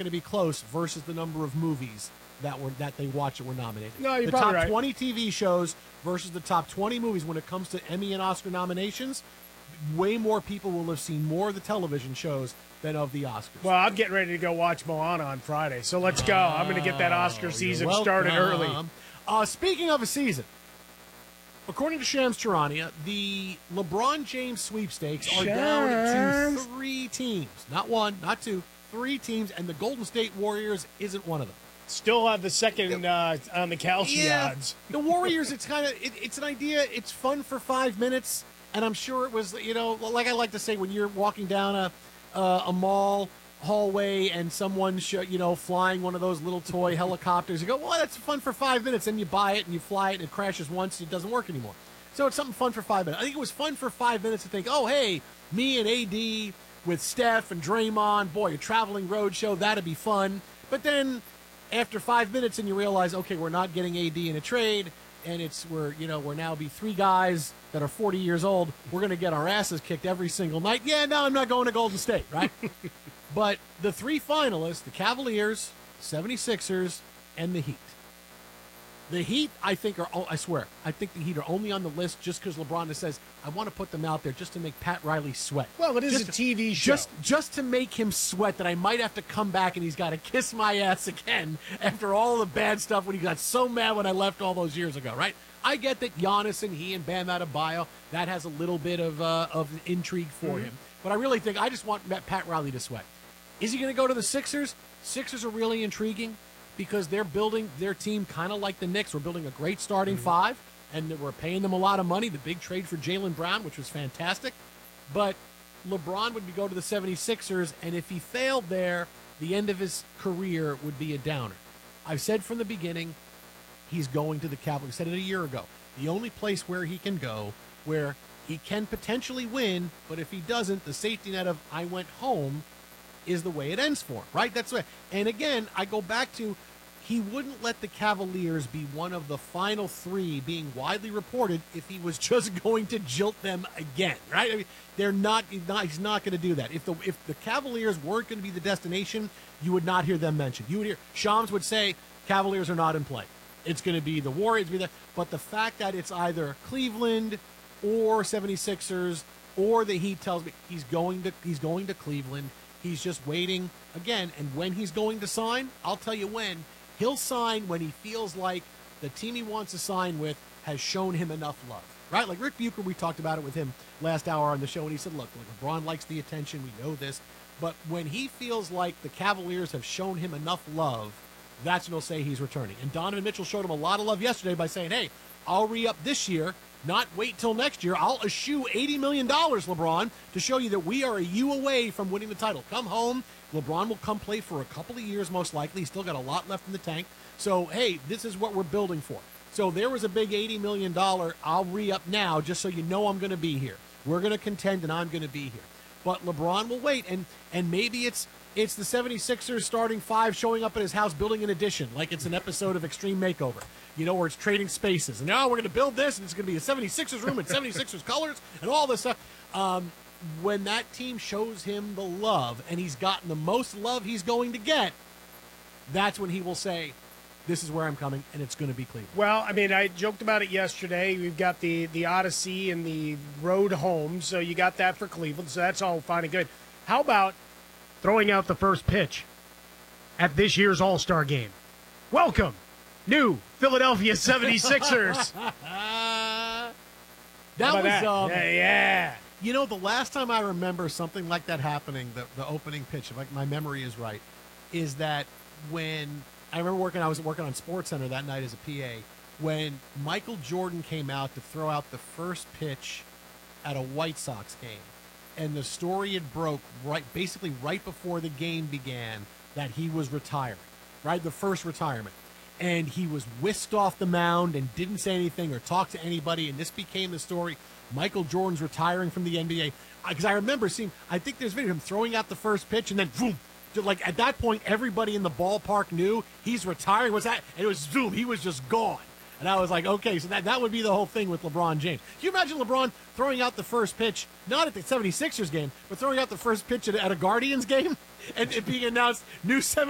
going to be close versus the number of movies that they watch that were nominated. No, you're the probably top right. 20 TV shows versus the top 20 movies when it comes to Emmy and Oscar nominations, way more people will have seen more of the television shows than of the Oscars. Well, I'm getting ready to go watch Moana on Friday, so let's go. I'm going to get that Oscar season started early. Speaking of a season, according to Shams Charania, the LeBron James sweepstakes are down to 3 teams. Not one, not two, 3 teams, and the Golden State Warriors isn't one of them. Still have the second on the Kalshi odds. The Warriors, it's kind of it's an idea. It's fun for 5 minutes, and I'm sure it was, like I like to say, when you're walking down a mall hallway and someone's flying one of those little toy helicopters, you go, well, that's fun for 5 minutes, and you buy it and you fly it and it crashes once, it doesn't work anymore. So it's something fun for 5 minutes. I think it was fun for 5 minutes to think, oh, hey, me and AD with Steph and Draymond, boy, a traveling road show, that'd be fun. But then after 5 minutes and you realize, okay, we're not getting AD in a trade, and we're now be 3 guys that are 40 years old. We're going to get our asses kicked every single night. Yeah, no, I'm not going to Golden State, right? But the 3 finalists, the Cavaliers, 76ers, and the Heat. The Heat, I think, I think the Heat are only on the list just because LeBron says, I want to put them out there just to make Pat Riley sweat. Well, it is a TV show. Just to make him sweat that I might have to come back and he's got to kiss my ass again after all the bad stuff when he got so mad when I left all those years ago, right? I get that Giannis and he and Bam Adebayo, that has a little bit of intrigue for him. But I really think I just want Pat Riley to sweat. Is he going to go to the Sixers? Sixers are really intriguing because they're building their team kind of like the Knicks. We're building a great starting 5, and we're paying them a lot of money. The big trade for Jaylen Brown, which was fantastic. But LeBron would go to the 76ers, and if he failed there, the end of his career would be a downer. I've said from the beginning, he's going to the Cavaliers. I said it a year ago. The only place where he can go, where he can potentially win, but if he doesn't, the safety net of I went home is the way it ends for him, right? That's right. And again, I go back to he wouldn't let the Cavaliers be one of the final 3 being widely reported if he was just going to jilt them again, right? I mean, he's not going to do that. If the Cavaliers weren't going to be the destination, you would not hear them mentioned. You would hear Shams would say Cavaliers are not in play. It's going to be the Warriors, but the fact that it's either Cleveland or 76ers or the Heat tells me he's going to Cleveland. He's just waiting again, and when he's going to sign, I'll tell you when. He'll sign when he feels like the team he wants to sign with has shown him enough love, right? Like Rick Bucher, we talked about it with him last hour on the show, and he said, look, LeBron likes the attention. We know this. But when he feels like the Cavaliers have shown him enough love, that's when he'll say he's returning. And Donovan Mitchell showed him a lot of love yesterday by saying, hey, I'll re-up this year, not wait till next year. I'll eschew $80 million, LeBron, to show you that we are a U away from winning the title. Come home. LeBron will come play for a couple of years, most likely. He's still got a lot left in the tank. So, hey, this is what we're building for. So there was a big $80 million, I'll re-up now just so you know I'm going to be here. We're going to contend, and I'm going to be here. But LeBron will wait, and maybe it's the 76ers starting 5 showing up at his house building an addition, like it's an episode of Extreme Makeover, where it's trading spaces. And now we're going to build this, and it's going to be a 76ers room and 76ers colors and all this stuff. When that team shows him the love, and he's gotten the most love he's going to get, that's when he will say, this is where I'm coming, and it's going to be Cleveland. Well, I mean, I joked about it yesterday. We've got the Odyssey and the road home, so you got that for Cleveland, so that's all fine and good. How about throwing out the first pitch at this year's All-Star game? Welcome, new Philadelphia 76ers. That was yeah. The last time I remember something like that happening, the opening pitch, if my memory is right, is that when I remember I was working on SportsCenter that night as a PA, when Michael Jordan came out to throw out the first pitch at a White Sox game, and the story had broke basically right before the game began that he was retiring, right? The first retirement. And he was whisked off the mound and didn't say anything or talk to anybody, and this became the story. Michael Jordan's retiring from the NBA. Because I remember seeing, I think there's video of him throwing out the first pitch, and then boom, like at that point, everybody in the ballpark knew he's retiring. And it was zoom, he was just gone. And I was like, okay, so that would be the whole thing with LeBron James. Can you imagine LeBron throwing out the first pitch, not at the 76ers game, but throwing out the first pitch at a Guardians game, and it being announced new